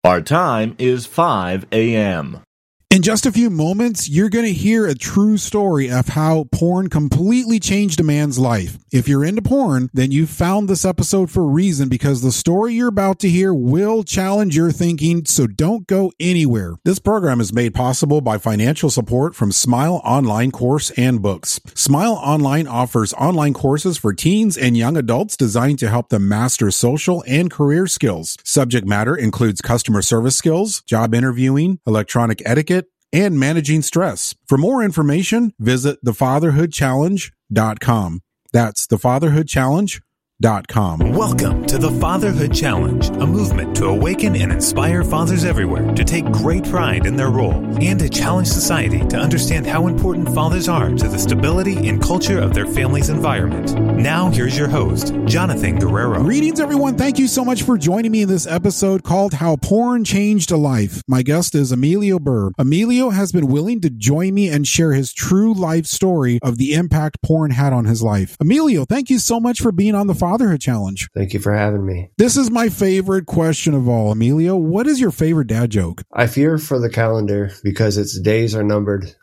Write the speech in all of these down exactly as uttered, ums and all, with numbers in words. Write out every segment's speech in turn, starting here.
Our time is five a.m. In just a few moments, you're going to hear a true story of how porn completely changed a man's life. If you're into porn, then you found this episode for a reason, because the story you're about to hear will challenge your thinking, so don't go anywhere. This program is made possible by financial support from Smile Online Course and Books. Smile Online offers online courses for teens and young adults designed to help them master social and career skills. Subject matter includes customer service skills, job interviewing, electronic etiquette, and managing stress. For more information, visit the fatherhood challenge dot com. That's the fatherhood challenge dot com. Welcome to the Fatherhood Challenge, a movement to awaken and inspire fathers everywhere to take great pride in their role and to challenge society to understand how important fathers are to the stability and culture of their family's environment. Now, here's your host, Jonathan Guerrero. Greetings, everyone. Thank you so much for joining me in this episode called How Porn Changed a Life. My guest is Emilio Burr. Emilio has been willing to join me and share his true life story of the impact porn had on his life. Emilio, thank you so much for being on the Fatherhood Challenge. Thank you for having me. This is my favorite question of all. Emilio, what is your favorite dad joke? I fear for the calendar because its days are numbered.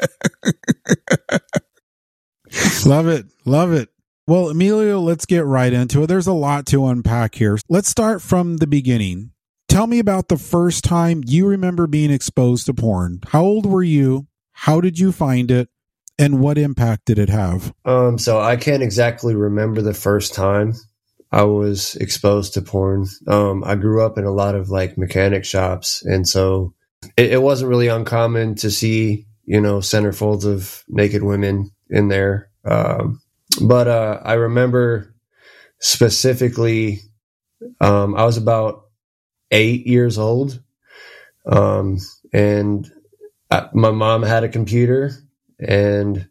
Love it. Love it. Well, Emilio, let's get right into it. There's a lot to unpack here. Let's start from the beginning. Tell me about the first time you remember being exposed to porn. How old were you? How did you find it? And what impact did it have? Um, so I can't exactly remember the first time I was exposed to porn. Um, I grew up in a lot of like mechanic shops. And so it, it wasn't really uncommon to see, you know, centerfolds of naked women in there. Um, but uh, I remember specifically, um, I was about eight years old. Um, and I, my mom had a computer. And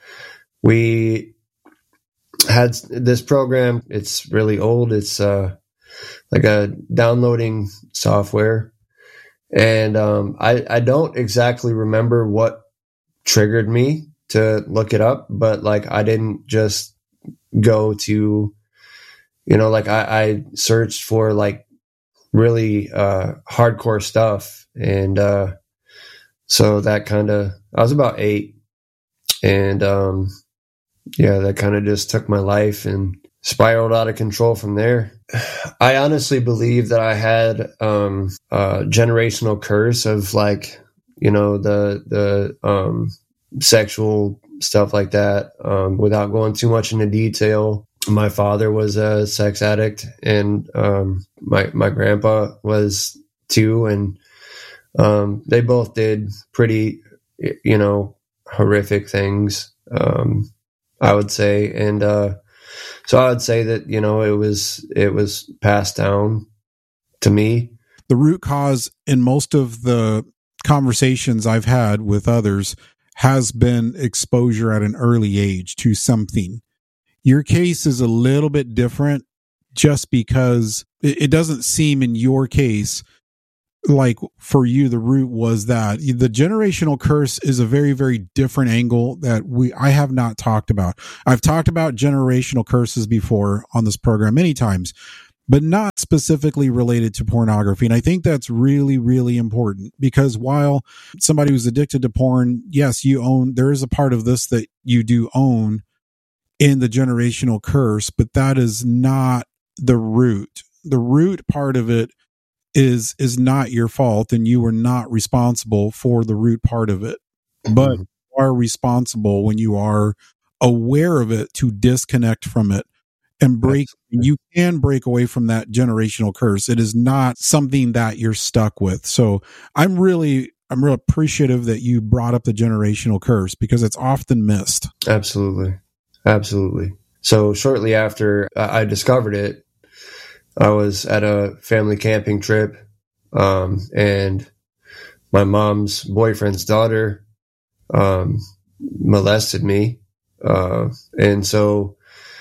we had this program. It's really old. It's uh, like a downloading software. And um, I, I don't exactly remember what triggered me to look it up, but like I didn't just go to, you know, like I, I searched for like really uh, hardcore stuff. And uh, so that kind of, I was about eight. And, um, yeah, that kind of just took my life and spiraled out of control from there. I honestly believe that I had, um, a generational curse of like, you know, the, the, um, sexual stuff like that. Um, without going too much into detail, my father was a sex addict and, um, my, my grandpa was too. And, um, they both did pretty, you know, horrific things, um, I would say. And, uh, so I would say that, you know, it was, it was passed down to me. The root cause in most of the conversations I've had with others has been exposure at an early age to something. Your case is a little bit different just because it, it doesn't seem in your case like for you, the root was that the generational curse is a very, very different angle that we, I have not talked about. I've talked about generational curses before on this program many times, but not specifically related to pornography. And I think that's really, really important because while somebody who's addicted to porn, yes, you own, there is a part of this that you do own in the generational curse, but that is not the root. The root part of it is is not your fault, and you were not responsible for the root part of it. But you are responsible when you are aware of it to disconnect from it and break. You can break away from that generational curse. It is not something that you're stuck with. So I'm really I'm real appreciative that you brought up the generational curse because it's often missed. Absolutely. Absolutely. So shortly after I discovered it, I was at a family camping trip, um, and my mom's boyfriend's daughter, um, molested me. Uh, and so,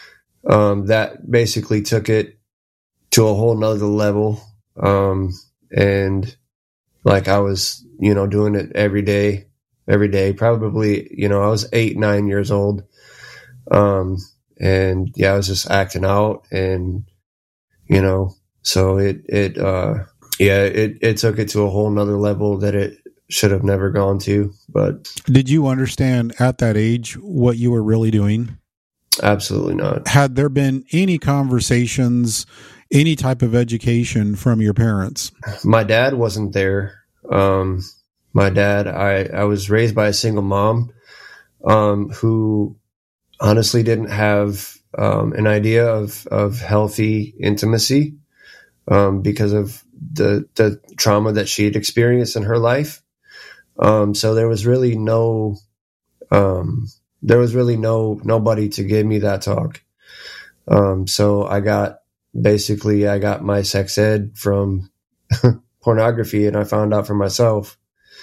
um, that basically took it to a whole nother level. Um, and like I was, you know, doing it every day, every day, probably, you know, I was eight, nine years old. Um, and yeah, I was just acting out and, you know, so it, it, uh, yeah, it, it took it to a whole nother level that it should have never gone to. But did you understand at that age what you were really doing? Absolutely not. Had there been any conversations, any type of education from your parents? My dad wasn't there. Um, my dad, I, I was raised by a single mom um, who honestly didn't have um, an idea of, of healthy intimacy um, because of the, the trauma that she had experienced in her life. Um, so there was really no... Um, There was really no nobody to give me that talk. Um, so I got basically I got my sex ed from pornography, and I found out for myself.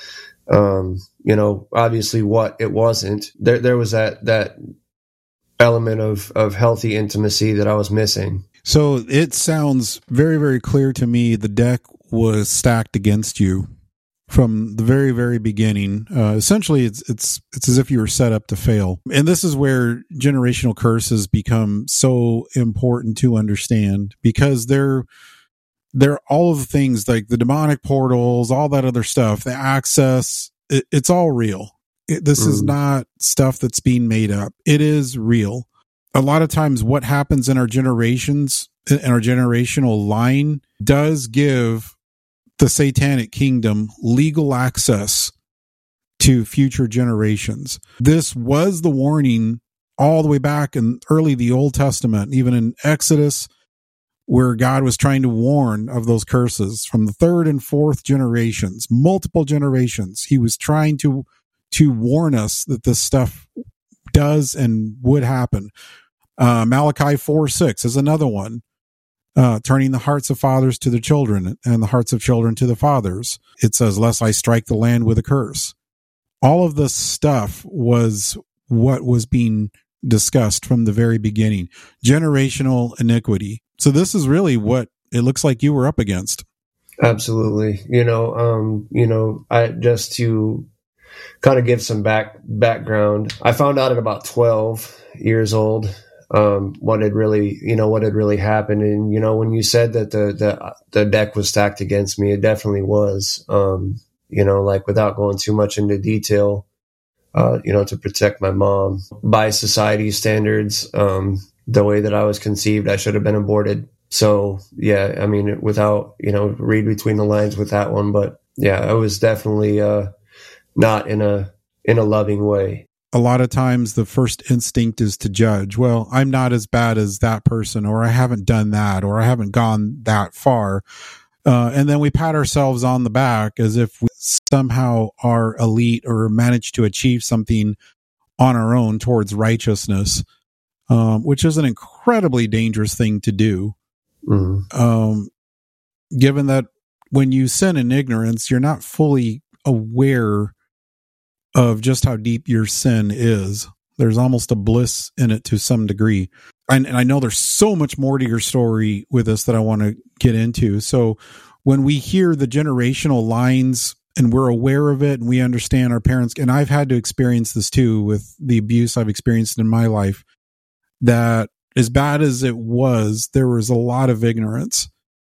Um, you know, obviously what it wasn't. There there was that that element of of healthy intimacy that I was missing. So it sounds very, very clear to me the deck was stacked against you from the very, very beginning. Uh, essentially, it's it's it's as if you were set up to fail. And this is where generational curses become so important to understand, because they're they're all of the things like the demonic portals, all that other stuff, the access. It, it's all real. It, this mm. is not stuff that's being made up. It is real. A lot of times, what happens in our generations, in our generational line, does give the satanic kingdom legal access to future generations. This was the warning all the way back in early the Old Testament, even in Exodus, where God was trying to warn of those curses from the third and fourth generations, multiple generations. He was trying to to warn us that this stuff does and would happen. Uh, Malachi four six is another one. Uh, turning the hearts of fathers to their children and the hearts of children to the fathers. It says, lest I strike the land with a curse. All of this stuff was what was being discussed from the very beginning. Generational iniquity. So this is really what it looks like you were up against. Absolutely. You know, um, you know, I just to kind of give some back background, I found out at about twelve years old. Um, what had really, you know, what had really happened. And, you know, when you said that the, the, the deck was stacked against me, it definitely was, um, you know, like without going too much into detail, uh, you know, to protect my mom by society standards, um, the way that I was conceived, I should have been aborted. So yeah, I mean, without, you know, read between the lines with that one, but yeah, I was definitely, uh, not in a, in a loving way. A lot of times the first instinct is to judge. Well, I'm not as bad as that person, or I haven't done that, or I haven't gone that far. Uh, and then we pat ourselves on the back as if we somehow are elite or managed to achieve something on our own towards righteousness, um, which is an incredibly dangerous thing to do. Mm-hmm. Um, given that when you sin in ignorance, you're not fully aware of just how deep your sin is. There's almost a bliss in it to some degree. And, and I know there's so much more to your story with this that I want to get into. So when we hear the generational lines and we're aware of it and we understand our parents, and I've had to experience this too with the abuse I've experienced in my life, that as bad as it was, there was a lot of ignorance.